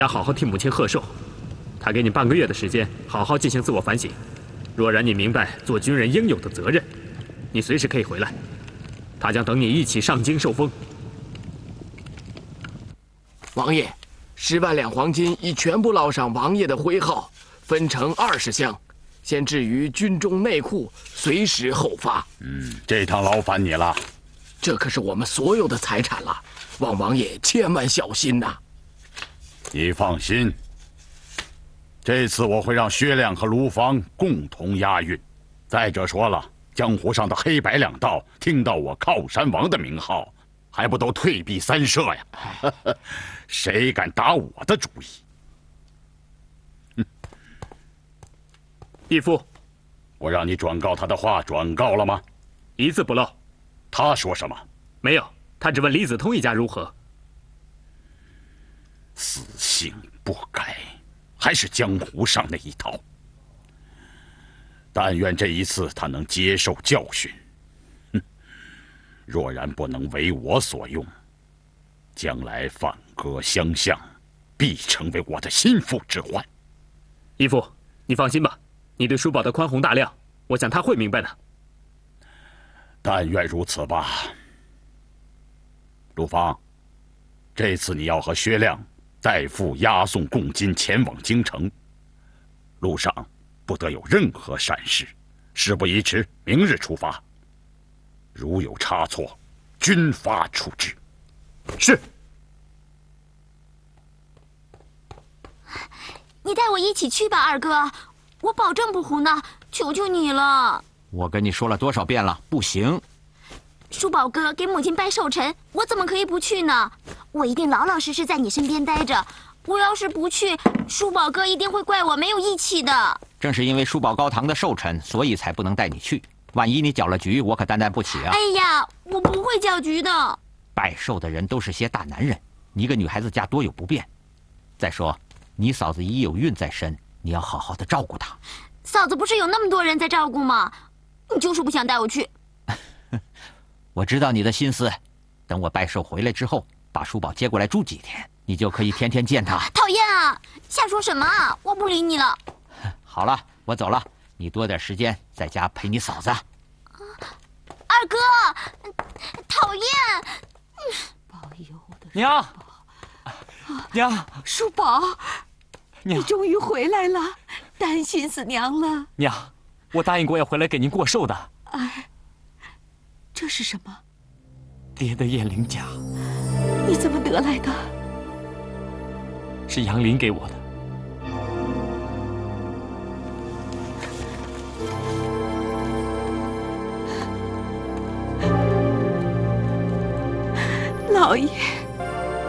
要好好替母亲贺寿。他给你半个月的时间，好好进行自我反省。若然你明白做军人应有的责任，你随时可以回来。他将等你一起上京受封。 王爷，10万两黄金已全部烙上王爷的徽号，分成20箱，先置于军中内库，随时后发。 这趟劳烦你了。 这可是我们所有的财产了，望王爷千万小心呐！ 你放心，这次我会让薛亮和卢芳共同押运。再者说了，江湖上的黑白两道听到我靠山王的名号，还不都退避三舍呀？谁敢打我的主意？ 义父， 我让你转告他的话转告了吗？ 一字不漏。 他说什么？ 没有，他只问李子通一家如何。 死性不改，还是江湖上那一套。但愿这一次他能接受教训。若然不能为我所用，将来反戈相向，必成为我的心腹之患。 义父，你放心吧，你对叔宝的宽宏大量，我想他会明白的。 但愿如此吧。陆芳，这次你要和薛亮代父押送贡金前往京城，路上不得有任何闪失。事不宜迟，明日出发。如有差错，军法处置。 是。 你带我一起去吧，二哥，我保证不胡闹，求求你了。 我跟你说了多少遍了，不行！ 叔宝哥给母亲拜寿辰，我怎么可以不去呢？我一定老老实实在你身边待着。我要是不去，叔宝哥一定会怪我没有义气的。 正是因为叔宝高堂的寿辰，所以才不能带你去。万一你搅了局，我可担待不起啊！ 哎呀，我不会搅局的。 拜寿的人都是些大男人，你一个女孩子家多有不便。再说，你嫂子已有孕在身，你要好好的照顾她。 嫂子不是有那么多人在照顾吗？你就是不想带我去。 我知道你的心思，等我拜寿回来之后，把叔宝接过来住几天，你就可以天天见他。 讨厌啊！瞎说什么啊！我不理你了。 好了，我走了，你多点时间在家陪你嫂子。 二哥，讨厌！ 保佑我的娘，娘， 叔宝， 娘， 你终于回来了，担心死娘了。 娘，我答应过要回来给您过寿的。 哎，这是什么？ 爹的燕翎甲。 你怎么得来的？ 是杨林给我的。 老爷。